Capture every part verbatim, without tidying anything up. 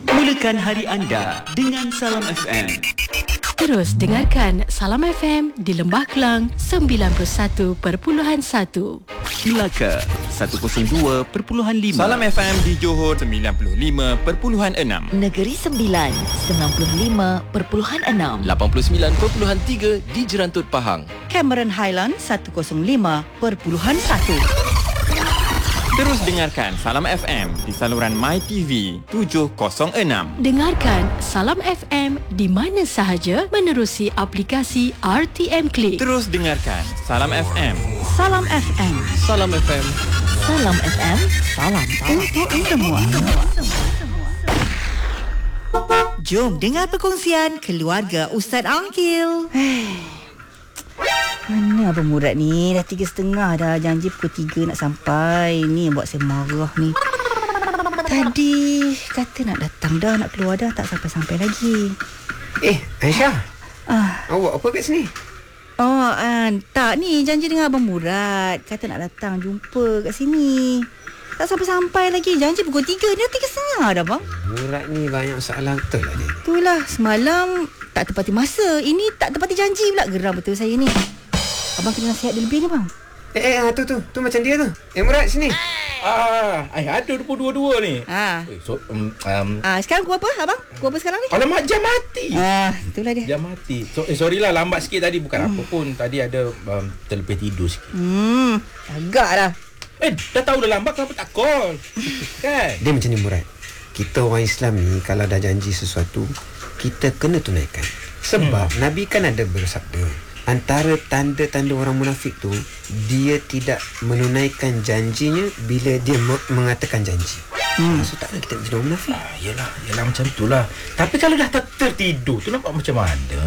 Mulakan hari anda dengan Salam F M. Terus dengarkan Salam F M di Lembah Kelang sembilan puluh satu perpuluhan satu. Melaka seratus dua perpuluhan lima. Salam F M di Johor sembilan puluh lima perpuluhan enam. Negeri Sembilan sembilan puluh lima perpuluhan enam. lapan puluh sembilan perpuluhan tiga di Jerantut Pahang. Cameron Highland seratus lima perpuluhan satu. Terus dengarkan Salam F M di saluran MyTV tujuh kosong enam. Dengarkan Salam F M di mana sahaja menerusi aplikasi R T M Click. Terus dengarkan Salam F M. Salam F M. Salam F M. Salam F M. Salam Untuk semua. Jom dengar perkongsian keluarga Ustaz Angkil. Mana Abang Murad ni? Dah tiga setengah dah. Janji pukul tiga nak sampai. Ni yang buat saya marah ni. Tadi kata nak datang dah, nak keluar dah. Tak sampai-sampai lagi. Eh, Aisyah. Ah. Awak apa kat sini? Oh, uh, tak ni. Janji dengan Abang Murad. Kata nak datang jumpa kat sini. Tak sampai-sampai lagi. Janji pukul tiga. Ni dah tiga setengah dah bang. Murad ni banyak masalah betul lah dia. Itulah. Semalam tak tepati masa. Ini tak tepati janji pula. Geram betul saya ni. Abang kena nasihat dia lebih ni bang. Eh, eh, tu, tu. Tu macam dia tu. Eh, Murad sini. Ah, ay, ada dua-dua ni. Ha. Eh, so, um, um, Ah, sekarang pukul apa abang? Pukul apa sekarang ni? alamak, jam mati. Ah, itulah dia. Jam mati. So, eh, sorry lah, lambat sikit tadi. Bukan hmm. apa pun. Tadi ada um, terlebih tidur sikit. Hmm, agak dah. Eh, dah tahu dah lambat, kenapa tak call? Kan? Dia macam ni, Murad. Kita orang Islam ni, kalau dah janji sesuatu, kita kena tunaikan. Sebab hmm. Nabi kan ada bersabda, antara tanda-tanda orang munafik tu, dia tidak menunaikan janjinya bila dia me- mengatakan janji. Hmm. So taklah kita jadi orang munafik. Ah, yelah, yelah macam tu lah. Tapi kalau dah ter- tertidur tu nampak macam mana?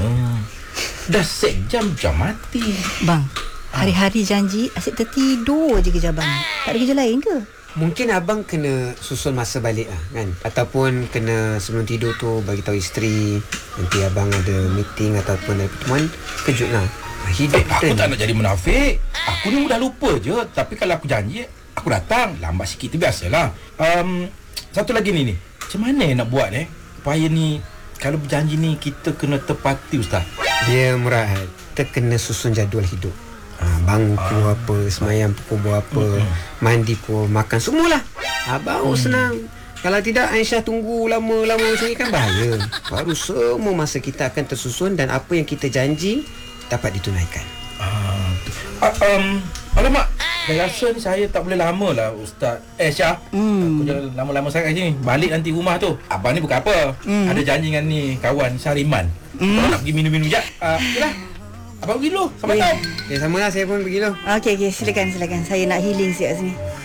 Dah set jam, jam mati. Bang, hari-hari janji asyik tertidur je kerja abang. Tak ada kerja lain ke? Mungkin abang kena susun masa balik lah kan. Ataupun kena sebelum tidur tu bagi tahu isteri, nanti abang ada meeting ataupun ada pertemuan, kejut lah. Hidup Eh, aku kita tak ni. nak jadi munafik. Aku ni mudah lupa je. Tapi kalau aku janji, aku datang. Lambat sikit tu biasalah. Um, satu lagi ni ni. Macam mana nak buat eh? Supaya ni, kalau berjanji ni, kita kena tepati Ustaz. Dia Murad, kita kena susun jadual hidup. Ha, bangun pukul ah. apa, semayang pukul berapa, mm-hmm. mandi pukul, makan, semualah. Abang mm. senang. Kalau tidak, Aisyah tunggu lama-lama macam ni kan bahaya. Baru semua masa kita akan tersusun dan apa yang kita janji dapat ditunaikan. Ah, uh, um, alamak, saya rasa ni saya tak boleh lama lah Ustaz. Eh Syah, mm. aku jangan lama-lama sangat kat sini. Balik nanti rumah tu. Abang ni bukan apa. Mm. Ada janji dengan ni kawan Syariman. Mm. Nak pergi minum-minum sekejap. Uh, Yalah. Abang pergi dulu. Sampai tahu. Eh, sama lah, saya pun pergi dulu. Okey, okey. Silakan, silakan. Saya nak healing sikit kat sini.